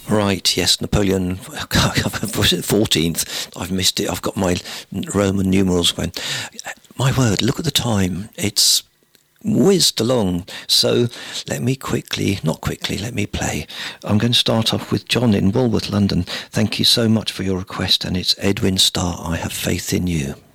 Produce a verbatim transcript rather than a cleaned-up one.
Right, yes, Napoleon, was it fourteenth? I've missed it. I've got my Roman numerals going. My word, look at the time. It's whizzed along. So let me quickly, not quickly, let me play. I'm going to start off with John in Walworth, London. Thank you so much for your request, and it's Edwin Starr, I Have Faith in You.